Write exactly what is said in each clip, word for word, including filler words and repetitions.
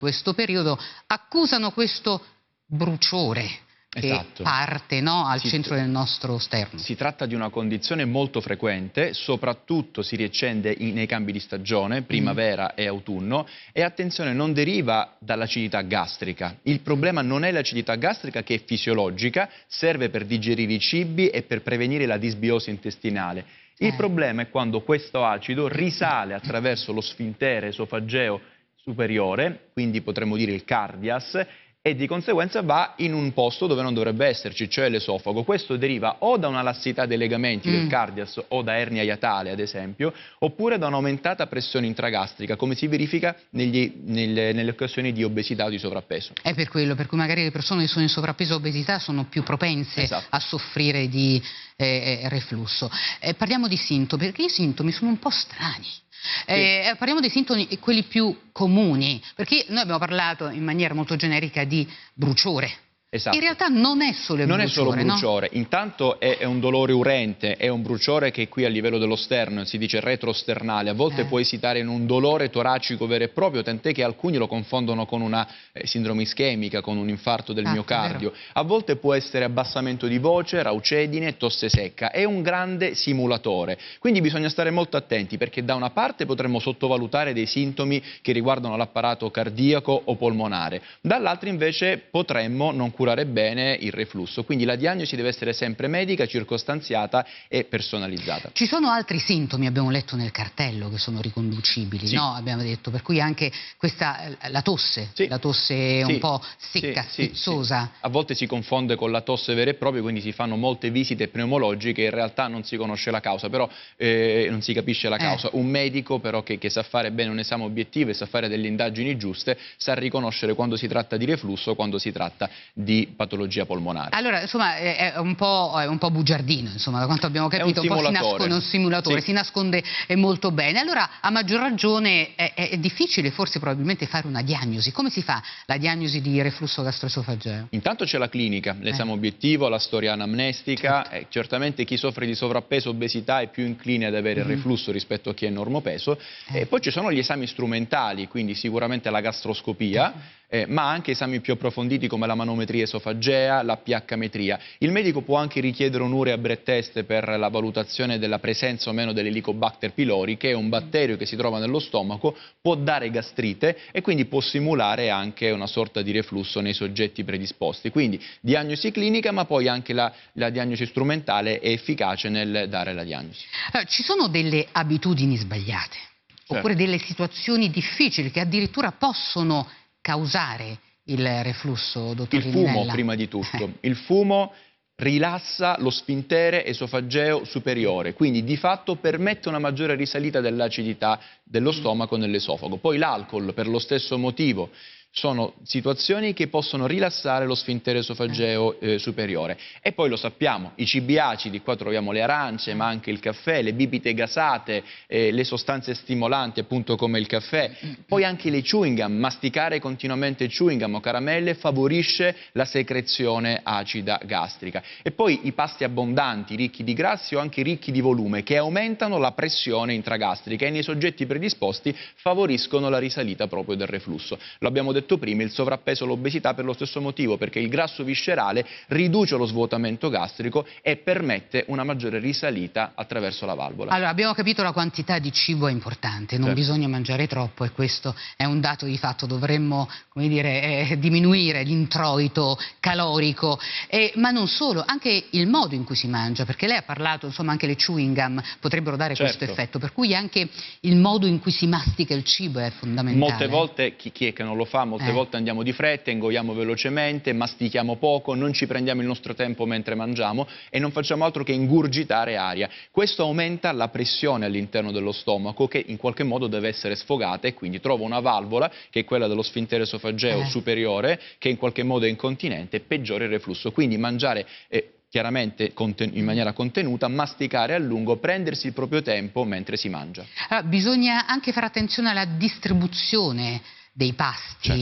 questo periodo accusano questo bruciore che esatto. parte, no, al si, centro del nostro sterno. Si tratta di una condizione molto frequente, soprattutto si riaccende in, nei cambi di stagione, primavera mm. e autunno, e attenzione, non deriva dall'acidità gastrica. Il problema non è l'acidità gastrica, che è fisiologica, serve per digerire i cibi e per prevenire la disbiosi intestinale. Il eh. problema è quando questo acido risale attraverso lo sfintere esofageo superiore, quindi potremmo dire il cardias, e di conseguenza va in un posto dove non dovrebbe esserci, cioè l'esofago. Questo deriva o da una lassità dei legamenti mm. del cardias o da ernia iatale, ad esempio, oppure da un'aumentata pressione intragastrica, come si verifica negli, nelle, nelle occasioni di obesità o di sovrappeso. È per quello, per cui magari le persone che sono in sovrappeso o obesità sono più propense esatto. a soffrire di eh, reflusso. Eh, parliamo di sintomi, perché i sintomi sono un po' strani. Eh, sì. Parliamo dei sintomi, quelli più comuni, perché noi abbiamo parlato in maniera molto generica di bruciore. Esatto. In realtà non è solo il non bruciore, Non è solo bruciore, no? Intanto è, è un dolore urente, è un bruciore che qui a livello dello sterno si dice retrosternale, a volte eh. può esitare in un dolore toracico vero e proprio, tant'è che alcuni lo confondono con una eh, sindrome ischemica, con un infarto del ah, miocardio. A volte può essere abbassamento di voce, raucedine, tosse secca, è un grande simulatore, quindi bisogna stare molto attenti, perché da una parte potremmo sottovalutare dei sintomi che riguardano l'apparato cardiaco o polmonare, dall'altra invece potremmo non curare bene il reflusso, quindi la diagnosi deve essere sempre medica, circostanziata e personalizzata. Ci sono altri sintomi, abbiamo letto nel cartello, che sono riconducibili, sì. no? Abbiamo detto, per cui anche questa, la tosse, sì. la tosse sì. un po' secca, sì. spizzosa. Sì. A volte si confonde con la tosse vera e propria, quindi si fanno molte visite pneumologiche, in realtà non si conosce la causa, però eh, non si capisce la causa. Eh. Un medico però che, che sa fare bene un esame obiettivo e sa fare delle indagini giuste, sa riconoscere quando si tratta di reflusso, quando si tratta di di patologia polmonare. Allora, insomma, è un po', è un po' bugiardino, insomma, da quanto abbiamo capito, è un, un po' si nasconde, un simulatore, sì. si nasconde molto bene. Allora, a maggior ragione, è, è difficile forse probabilmente fare una diagnosi. Come si fa la diagnosi di reflusso gastroesofageo? Intanto c'è la clinica, l'esame eh. obiettivo, la storia anamnestica, certo. eh, certamente chi soffre di sovrappeso o obesità è più incline ad avere mm. il reflusso rispetto a chi è normopeso, eh. e poi ci sono gli esami strumentali, quindi sicuramente la gastroscopia, eh. Eh, ma anche esami più approfonditi come la manometria esofagea, la pH-metria. Il medico può anche richiedere un urea breath test per la valutazione della presenza o meno dell'Helicobacter pylori, che è un batterio che si trova nello stomaco, può dare gastrite e quindi può simulare anche una sorta di reflusso nei soggetti predisposti. Quindi diagnosi clinica, ma poi anche la, la diagnosi strumentale è efficace nel dare la diagnosi. Allora, ci sono delle abitudini sbagliate, certo. oppure delle situazioni difficili che addirittura possono causare il reflusso, dottor Il fumo, Rininella. prima di tutto. Il fumo rilassa lo sfintere esofageo superiore, quindi di fatto permette una maggiore risalita dell'acidità dello stomaco nell'esofago. Poi l'alcol, per lo stesso motivo, sono situazioni che possono rilassare lo sfintere esofageo eh, superiore. E poi lo sappiamo, i cibi acidi, qua troviamo le arance, ma anche il caffè, le bibite gasate, eh, le sostanze stimolanti appunto come il caffè, poi anche le chewing gum, masticare continuamente chewing gum o caramelle favorisce la secrezione acida gastrica. E poi i pasti abbondanti, ricchi di grassi o anche ricchi di volume, che aumentano la pressione intragastrica e nei soggetti predisposti favoriscono la risalita proprio del reflusso. Lo abbiamo detto prima, il sovrappeso e l'obesità per lo stesso motivo, perché il grasso viscerale riduce lo svuotamento gastrico e permette una maggiore risalita attraverso la valvola. Allora, abbiamo capito la quantità di cibo è importante, non certo. bisogna mangiare troppo e questo è un dato di fatto, dovremmo, come dire, eh, diminuire l'introito calorico, eh, ma non solo, anche il modo in cui si mangia, perché lei ha parlato, insomma, anche le chewing gum potrebbero dare certo. questo effetto, per cui anche il modo in cui si mastica il cibo è fondamentale. Molte volte, chi, chi è che non lo fa, molte eh. volte andiamo di fretta, ingoiamo velocemente, mastichiamo poco, non ci prendiamo il nostro tempo mentre mangiamo e non facciamo altro che ingurgitare aria. Questo aumenta la pressione all'interno dello stomaco, che in qualche modo deve essere sfogata, e quindi trova una valvola, che è quella dello sfintere esofageo eh. superiore, che in qualche modo è incontinente, e peggiora il reflusso. Quindi mangiare eh, chiaramente in maniera contenuta, masticare a lungo, prendersi il proprio tempo mentre si mangia. Allora, bisogna anche fare attenzione alla distribuzione dei pasti. Certo.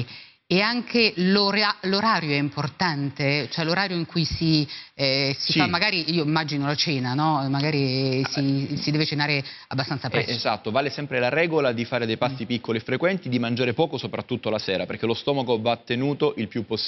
E anche l'orario è importante, cioè l'orario in cui si, eh, si sì. fa, magari, io immagino la cena, no? Magari si, si deve cenare abbastanza presto. Eh, esatto, vale sempre la regola di fare dei pasti Mm. piccoli e frequenti, di mangiare poco soprattutto la sera, perché lo stomaco va tenuto il più possibile.